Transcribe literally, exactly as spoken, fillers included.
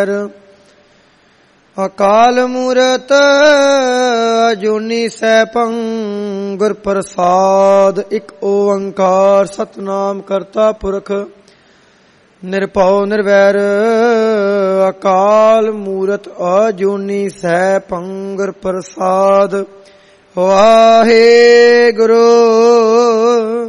ਨਿਰਵੈਰ ਅਕਾਲ ਮੂਰਤ ਅਜੂਨੀ ਸੈਭੰ ਗੁਰ ਪ੍ਰਸਾਦ। ਇੱਕ ਓੰਕਾਰ ਸਤਿਨਾਮ ਕਰਤਾ ਪੁਰਖ ਨਿਰਭਉ ਨਿਰਵੈਰ ਅਕਾਲ ਮੂਰਤ ਅਜੂਨੀ ਸੈਭੰ ਗੁਰ ਪ੍ਰਸਾਦ। ਵਾਹਿਗੁਰੂ।